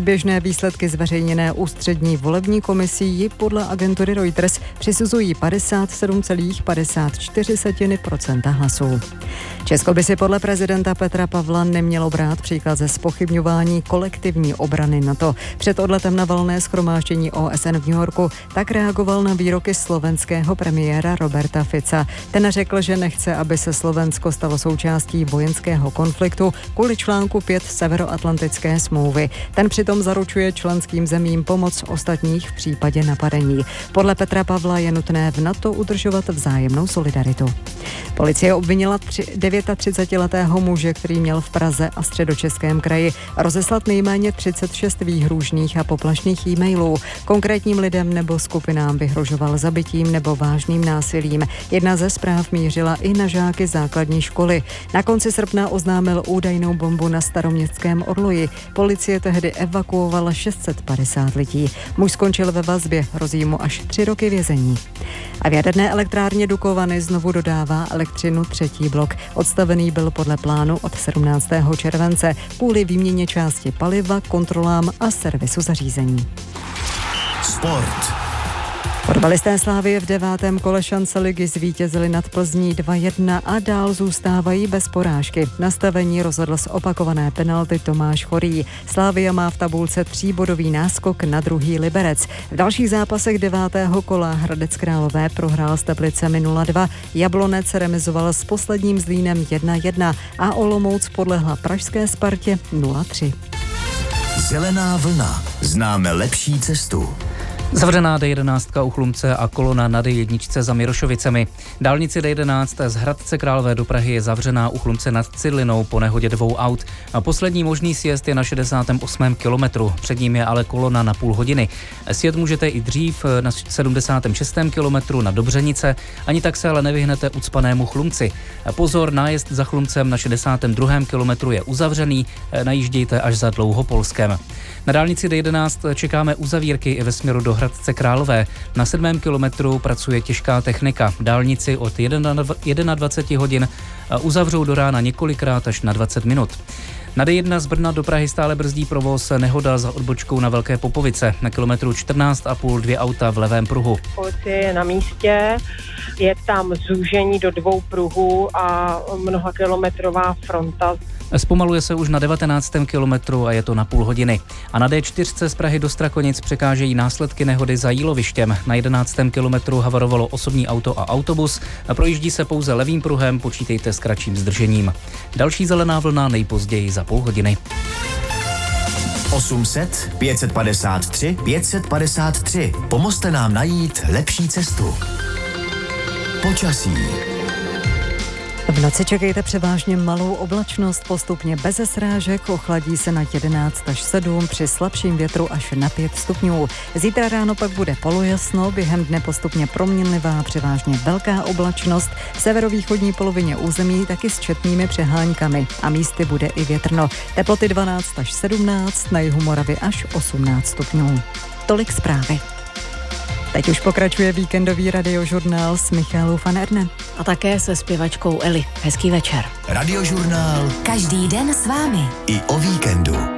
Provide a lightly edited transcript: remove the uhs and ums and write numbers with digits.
Předběžné výsledky zveřejněné ústřední volební komisí ji podle agentury Reuters přisuzují 57,54% hlasů. Česko by si podle prezidenta Petra Pavla nemělo brát příklad ze zpochybňování kolektivní obrany NATO. Před odletem na valné shromáždění OSN v New Yorku tak reagoval na výroky slovenského premiéra Roberta Fica. Ten řekl, že nechce, aby se Slovensko stalo součástí vojenského konfliktu kvůli článku 5 Severoatlantické smlouvy. Ten přitom zaručuje členským zemím pomoc ostatních v případě napadení. Podle Petra Pavla je nutné v NATO udržovat vzájemnou solidaritu. Policie obvinila 39letého muže, který měl v Praze a Středočeském kraji rozeslat nejméně 36 výhrůžných a poplašných e-mailů. Konkrétním lidem nebo skupinám vyhrožoval zabitím nebo vážným násilím. Jedna ze zpráv mířila i na žáky základní školy. Na konci srpna oznámil údajnou bombu na Staroměstském Orloji. Policie tehdy evakuovala 650 lidí. Muž skončil ve vazbě, hrozí mu až 3 roky vězení. A v jaderné elektrárně Dukovany znovu dodává elektřinu třetí blok. Odstavený byl podle plánu od 17. července kvůli výměně části paliva, kontrolám a servisu zařízení. Sport. Fotbalisté Slavie v 9. kole šance ligy zvítězili nad Plzní 2-1 a dál zůstávají bez porážky. Nastavení rozhodl z opakované penalty Tomáš Chorý. Slavia má v tabulce 3bodový náskok na druhý Liberec. V dalších zápasech 9. kola Hradec Králové prohrál s Teplicemi 0-2, Jablonec remizoval s posledním Zlínem 1-1 a Olomouc podlehla pražské Spartě 0-3. Zelená vlna. Známe lepší cestu. Zavřená D11 u Chlumce a kolona na D1 za Mirošovicemi. Dálnici D11 z Hradce Králové do Prahy je zavřená u Chlumce nad Cidlinou po nehodě 2 aut. A poslední možný sjezd je na 68. kilometru. Před ním je ale kolona na půl hodiny. Sjet můžete i dřív na 76. kilometru na Dobřenice, ani tak se ale nevyhnete ucpanému Chlumci. Pozor, nájezd za Chlumcem na 62. kilometru je uzavřený, najíždějte až za Dlouhopolskem. Na dálnici D11 čekáme uzavírky i ve směru do Hradce Králové. Na 7. kilometru pracuje těžká technika. Dálnici od 21 hodin uzavřou do rána několikrát až na 20 minut. Na D1 z Brna do Prahy stále brzdí provoz nehoda za odbočkou na Velké Popovice. Na kilometru 14,5 2 auta v levém pruhu. Policie je na místě, je tam zúžení do 2 pruhů a mnohakilometrová fronta. Zpomaluje se už na 19. kilometru a je to na půl hodiny. A na D4 z Prahy do Strakonic překážejí následky nehody za Jílovištěm. Na 11. kilometru havarovalo osobní auto a autobus. Projíždí se pouze levým pruhem, počítejte s kratším zdržením. Další zelená vlna nejpozději za půl hodiny. 800 553 553. Pomozte nám najít lepší cestu. Počasí. V noci čekejte převážně malou oblačnost, postupně beze srážek, ochladí se na 11 až 7, při slabším větru až na 5 stupňů. Zítra ráno pak bude polojasno, během dne postupně proměnlivá, převážně velká oblačnost, v severovýchodní polovině území taky s četnými přeháňkami a místy bude i větrno. Teploty 12 až 17, na jihu Moravy až 18 stupňů. Tolik zprávy. Teď už pokračuje víkendový radiožurnál s Michalou van Erne. A také se zpěvačkou Eli. Hezký večer. Radiožurnál. Každý den s vámi. I o víkendu.